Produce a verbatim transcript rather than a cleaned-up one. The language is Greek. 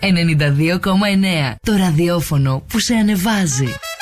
ενενήντα δύο κόμμα εννέα. Το ραδιόφωνο που σε ανεβάζει.